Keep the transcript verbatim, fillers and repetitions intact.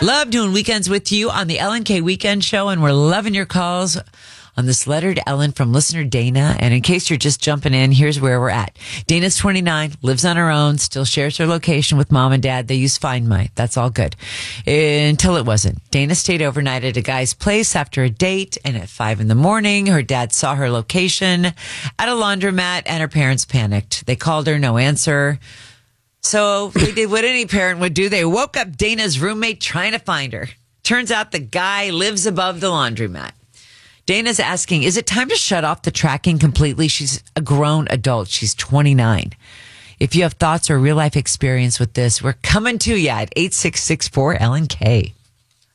Love doing weekends with you on the Ellen K Weekend Show, and we're loving your calls on this letter to Ellen from listener Dana. And in case you're just jumping in, here's where we're at. Dana's twenty-nine, lives on her own, still shares her location with mom and dad. They use Find My. That's all good. Until it wasn't. Dana stayed overnight at a guy's place after a date, and at five in the morning, her dad saw her location at a laundromat, and her parents panicked. They called her, no answer. So they did what any parent would do. They woke up Dana's roommate trying to find her. Turns out the guy lives above the laundromat. Dana's asking, is it time to shut off the tracking completely? She's a grown adult. She's twenty-nine. If you have thoughts or real life experience with this, we're coming to you at eight six six four L N K.